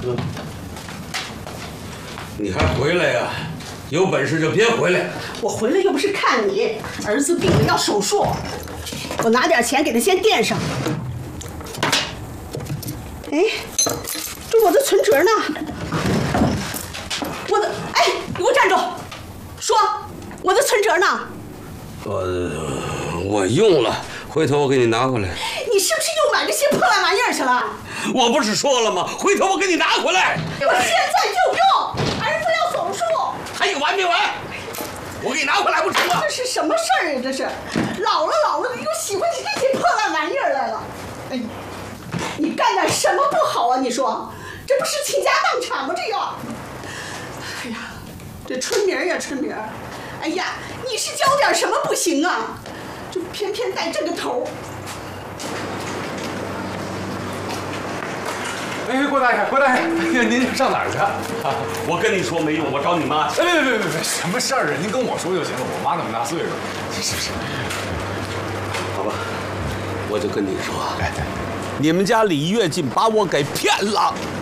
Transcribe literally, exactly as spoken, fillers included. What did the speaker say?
嗯，你还回来呀？有本事就别回来！ 我回来又不是看你，儿子病了要手术，我拿点钱给他先垫上。哎，这我的存折呢？我的，哎，你给我站住！说，我的存折呢？ 我我用了，回头我给你拿回来。 你是不是又买这些破烂玩意儿去了？ 我不是说了吗？回头我给你拿回来。 我现在就用，儿子要手术。 还有完没完？我给你拿回来不成吗？ 这是什么事儿呀？这是，老了老了，你又喜欢起这些破烂玩意儿来了。哎，你干点什么不好啊？你说，这不是倾家荡产吗？这个。哎呀，这春名呀春名，哎呀，你是教点什么不行啊？就偏偏带这个头。 哎，郭大爷，郭大爷，您上哪儿去？啊， 我跟你说没用，我找你妈。 哎，别别别别别，什么事儿啊？您跟我说就行了。我妈那么大岁数，是是。 好吧，我就跟你说，你们家李跃进把我给骗了。